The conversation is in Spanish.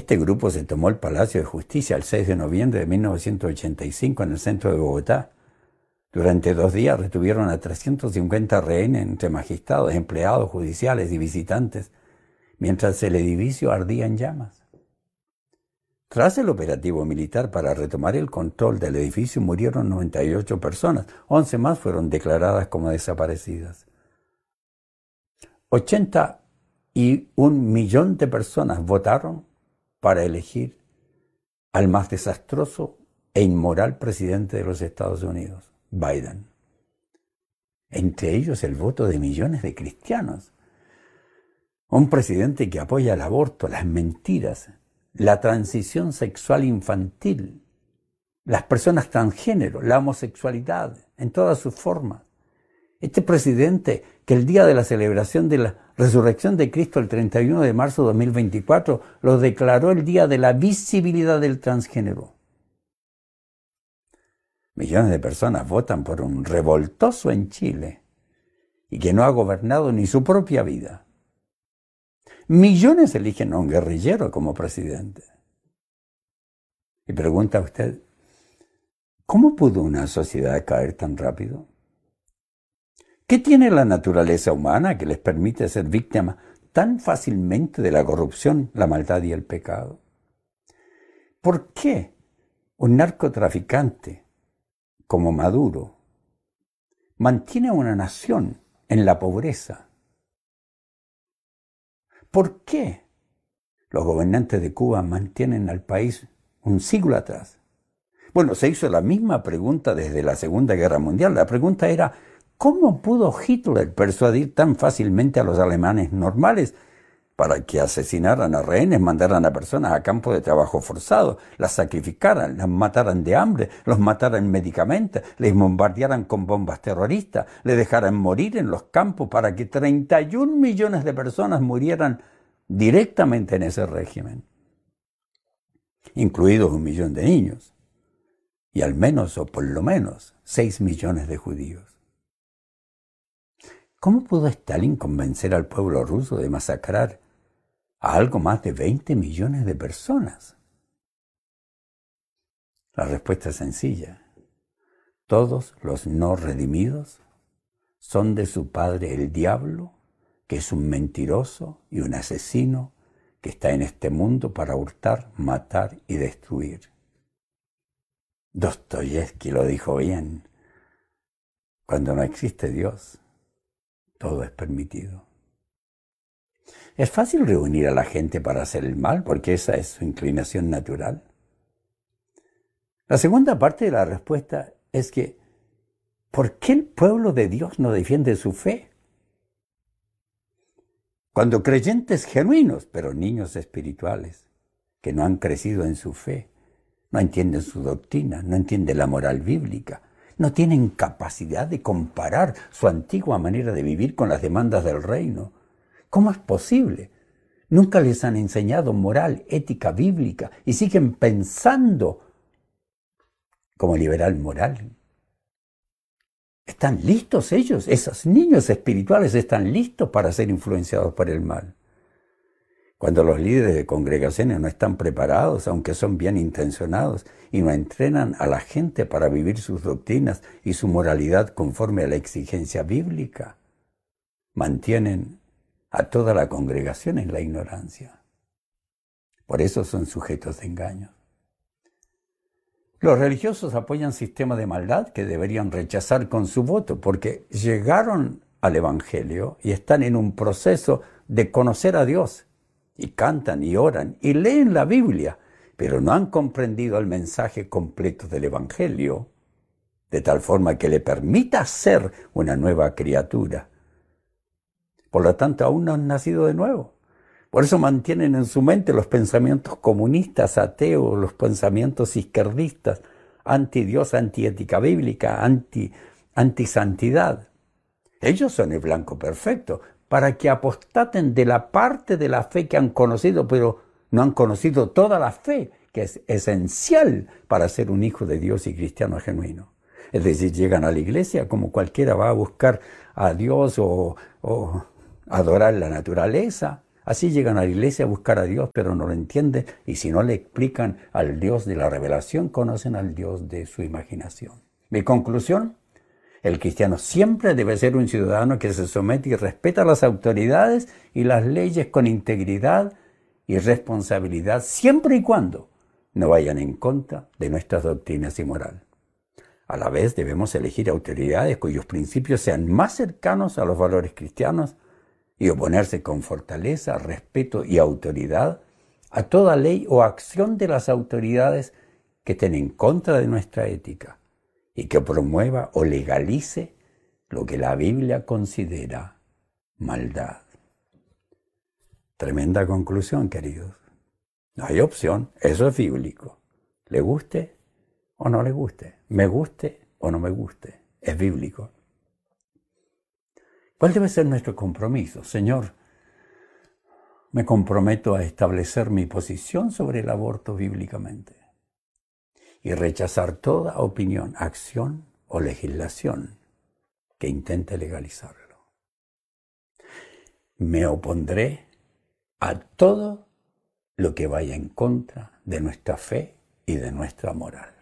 Este grupo se tomó el Palacio de Justicia el 6 de noviembre de 1985 en el centro de Bogotá. Durante 2 días retuvieron a 350 rehenes entre magistrados, empleados judiciales y visitantes, mientras el edificio ardía en llamas. Tras el operativo militar para retomar el control del edificio murieron 98 personas, 11 más fueron declaradas como desaparecidas. 81 millones de personas votaron para elegir al más desastroso e inmoral presidente de los Estados Unidos, Biden. Entre ellos el voto de millones de cristianos. Un presidente que apoya el aborto, las mentiras, la transición sexual infantil, las personas transgénero, la homosexualidad en todas sus formas. Este presidente que el día de la celebración de la resurrección de Cristo, el 31 de marzo de 2024, lo declaró el día de la visibilidad del transgénero. Millones de personas votan por un revoltoso en Chile y que no ha gobernado ni su propia vida. Millones eligen a un guerrillero como presidente. Y pregunta usted, ¿cómo pudo una sociedad caer tan rápido? ¿Qué tiene la naturaleza humana que les permite ser víctimas tan fácilmente de la corrupción, la maldad y el pecado? ¿Por qué un narcotraficante como Maduro mantiene a una nación en la pobreza? ¿Por qué los gobernantes de Cuba mantienen al país un siglo atrás? Bueno, se hizo la misma pregunta desde la Segunda Guerra Mundial. La pregunta era, ¿cómo pudo Hitler persuadir tan fácilmente a los alemanes normales para que asesinaran a rehenes, mandaran a personas a campos de trabajo forzado, las sacrificaran, las mataran de hambre, los mataran médicamente, les bombardearan con bombas terroristas, les dejaran morir en los campos para que 31 millones de personas murieran directamente en ese régimen, incluidos 1 millón de niños, y al menos, o por lo menos, 6 millones de judíos? ¿Cómo pudo Stalin convencer al pueblo ruso de masacrar a algo más de 20 millones de personas? La respuesta es sencilla. Todos los no redimidos son de su padre el diablo, que es un mentiroso y un asesino que está en este mundo para hurtar, matar y destruir. Dostoyevski lo dijo bien. Cuando no existe Dios, todo es permitido. Es fácil reunir a la gente para hacer el mal, porque esa es su inclinación natural. La segunda parte de la respuesta es que, ¿por qué el pueblo de Dios no defiende su fe? Cuando creyentes genuinos, pero niños espirituales, que no han crecido en su fe, no entienden su doctrina, no entienden la moral bíblica, no tienen capacidad de comparar su antigua manera de vivir con las demandas del reino. ¿Cómo es posible? Nunca les han enseñado moral, ética bíblica y siguen pensando como liberal moral. ¿Están listos ellos? Esos niños espirituales están listos para ser influenciados por el mal. Cuando los líderes de congregaciones no están preparados, aunque son bien intencionados, y no entrenan a la gente para vivir sus doctrinas y su moralidad conforme a la exigencia bíblica, mantienen a toda la congregación en la ignorancia. Por eso son sujetos de engaño. Los religiosos apoyan sistemas de maldad que deberían rechazar con su voto, porque llegaron al Evangelio y están en un proceso de conocer a Dios, y cantan y oran y leen la Biblia, pero no han comprendido el mensaje completo del Evangelio, de tal forma que le permita ser una nueva criatura. Por lo tanto, aún no han nacido de nuevo. Por eso mantienen en su mente los pensamientos comunistas, ateos, los pensamientos izquierdistas, anti-Dios, anti-ética bíblica, anti-santidad. Ellos son el blanco perfecto para que apostaten de la parte de la fe que han conocido, pero no han conocido toda la fe, que es esencial para ser un hijo de Dios y cristiano genuino. Es decir, llegan a la iglesia como cualquiera va a buscar a Dios o adorar la naturaleza, Así llegan a la iglesia a buscar a Dios, pero no lo entienden, y si no le explican al Dios de la revelación, conocen al Dios de su imaginación. Mi conclusión: el cristiano siempre debe ser un ciudadano que se somete y respeta las autoridades y las leyes con integridad y responsabilidad, siempre y cuando no vayan en contra de nuestras doctrinas y moral. A la vez debemos elegir autoridades cuyos principios sean más cercanos a los valores cristianos y oponerse con fortaleza, respeto y autoridad a toda ley o acción de las autoridades que estén en contra de nuestra ética y que promueva o legalice lo que la Biblia considera maldad. Tremenda conclusión, queridos. No hay opción, eso es bíblico. Le guste o no le guste, me guste o no me guste, es bíblico. ¿Cuál debe ser nuestro compromiso? Señor, me comprometo a establecer mi posición sobre el aborto bíblicamente y rechazar toda opinión, acción o legislación que intente legalizarlo. Me opondré a todo lo que vaya en contra de nuestra fe y de nuestra moral.